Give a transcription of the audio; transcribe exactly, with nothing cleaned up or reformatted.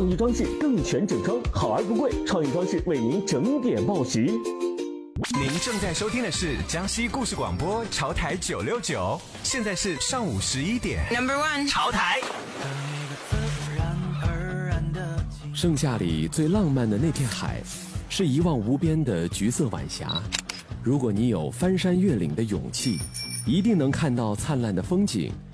创意装饰更全整装，好而不贵。创意装饰为您整点报时。 您正在收听的是江西故事广播潮台九六九，现在是上午十一点。 Number one， 潮台。 盛夏里最浪漫的那片海，是一望无边的橘色晚霞。如果你有翻山越岭的勇气，一定能看到灿烂的风景，